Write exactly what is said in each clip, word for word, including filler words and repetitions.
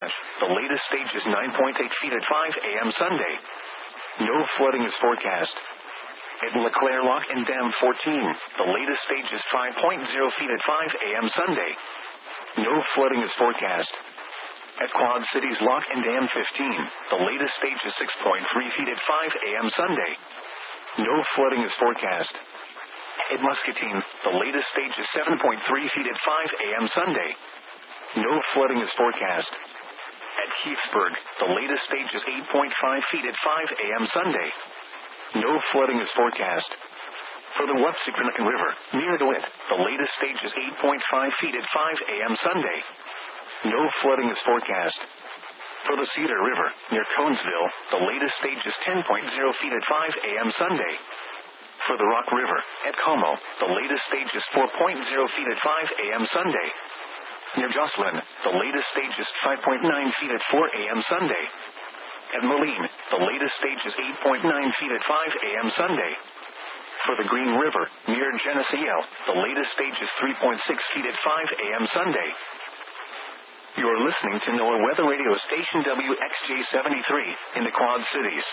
The latest stage is nine point eight feet at five a.m. Sunday. No flooding is forecast. At LeClaire Lock and Dam fourteen, the latest stage is five point zero feet at five a.m. Sunday. No flooding is forecast. At Quad Cities Lock and Dam fifteen, the latest stage is six point three feet at five a.m. Sunday. No flooding is forecast. At Muscatine, the latest stage is seven point three feet at five a.m. Sunday. No flooding is forecast. At Heathsburg, the latest stage is eight point five feet at five a.m. Sunday. No flooding is forecast. For the Wapsipinicon River, near DeWitt, the latest stage is eight point five feet at five a.m. Sunday. No flooding is forecast. For the Cedar River, near Conesville, the latest stage is ten point zero feet at five a.m. Sunday. For the Rock River, at Como, the latest stage is four point zero feet at five a.m. Sunday. Near Jocelyn, the latest stage is five point nine feet at four a.m. Sunday. At Moline, the latest stage is eight point nine feet at five a.m. Sunday. For the Green River, near Geneseo, the latest stage is three point six feet at five a.m. Sunday. You're listening to NOAA Weather Radio Station W X J seventy-three in the Quad Cities.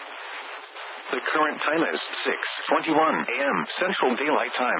The current time is six twenty-one a.m. Central Daylight Time.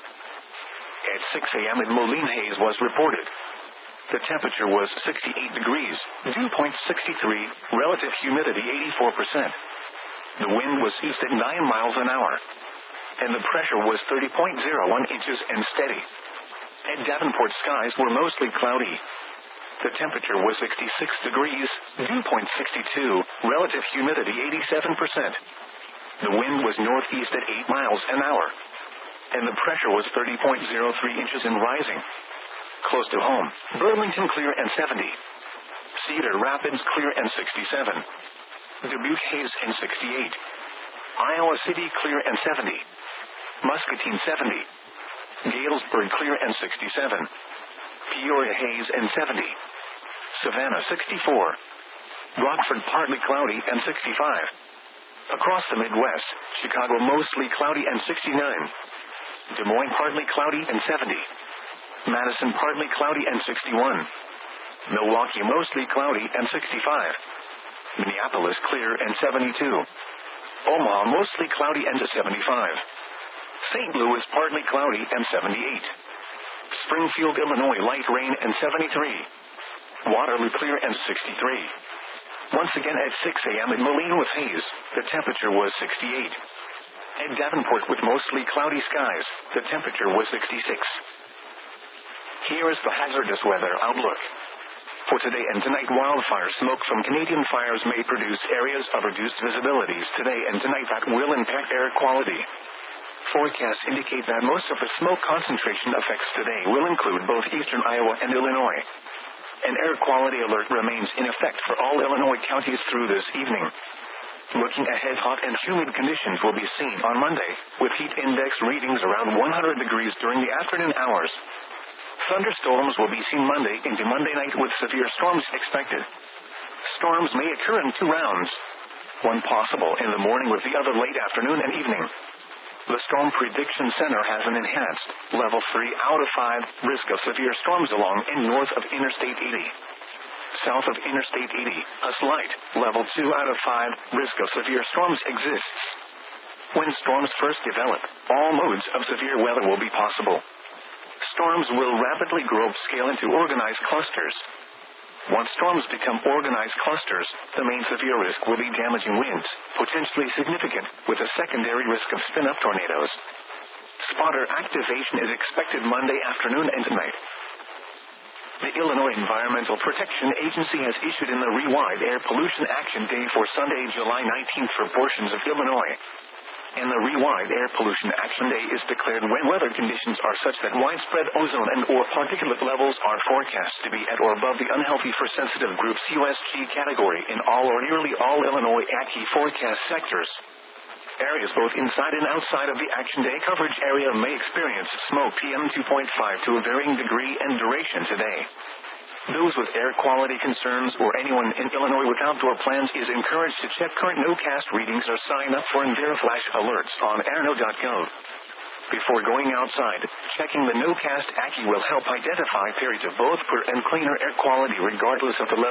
At six a.m. in Moline, haze was reported. The temperature was sixty-eight degrees, dew point sixty-three, relative humidity eighty-four percent. The wind was east at nine miles an hour. And the pressure was thirty point zero one inches and steady. At Davenport, skies were mostly cloudy. The temperature was sixty-six degrees, dew point sixty-two, relative humidity eighty-seven percent. The wind was northeast at eight miles an hour. And the pressure was thirty point zero three inches and rising. Close to home, Burlington clear and seventy. Cedar Rapids clear and sixty-seven. Dubuque haze and sixty-eight. Iowa City clear and seventy. Muscatine seventy. Galesburg clear and sixty-seven. Peoria haze and seventy. Savannah sixty-four. Rockford partly cloudy and sixty-five. Across the Midwest, Chicago mostly cloudy and sixty-nine. Des Moines partly cloudy and seventy. Madison partly cloudy and sixty-one. Milwaukee mostly cloudy and sixty-five. Minneapolis clear and seventy-two. Omaha mostly cloudy and seventy-five. Saint Louis partly cloudy and seventy-eight. Springfield, Illinois light rain and seventy-three. Waterloo clear and sixty-three. Once again at six a.m. in Moline with haze, the temperature was sixty-eight. At Davenport with mostly cloudy skies, the temperature was sixty-six. Here is the hazardous weather outlook. For today and tonight, wildfire smoke from Canadian fires may produce areas of reduced visibilities today and tonight that will impact air quality. Forecasts indicate that most of the smoke concentration effects today will include both eastern Iowa and Illinois. An air quality alert remains in effect for all Illinois counties through this evening. Looking ahead, hot and humid conditions will be seen on Monday, with heat index readings around one hundred degrees during the afternoon hours. Thunderstorms will be seen Monday into Monday night with severe storms expected. Storms may occur in two rounds. One possible in the morning with the other late afternoon and evening. The Storm Prediction Center has an enhanced, level three out of five, risk of severe storms along and north of Interstate eighty. South of Interstate eighty, a slight, level two out of five, risk of severe storms exists. When storms first develop, all modes of severe weather will be possible. Storms will rapidly grow upscale into organized clusters. Once storms become organized clusters, the main severe risk will be damaging winds, potentially significant, with a secondary risk of spin-up tornadoes. Spotter activation is expected Monday afternoon and tonight. The Illinois Environmental Protection Agency has issued in the Rewide Air Pollution Action Day for Sunday, July nineteenth for portions of Illinois. And the Rewide Air Pollution Action Day is declared when weather conditions are such that widespread ozone and or particulate levels are forecast to be at or above the unhealthy for sensitive groups U S G category in all or nearly all Illinois A C I forecast sectors. Areas both inside and outside of the Action Day coverage area may experience smoke P M two point five to a varying degree and duration today. Those with air quality concerns or anyone in Illinois with outdoor plans is encouraged to check current NOCAST readings or sign up for EnviroFlash alerts on airno dot gov. Before going outside, checking the NOCAST A C I will help identify periods of both poor and cleaner air quality regardless of the level.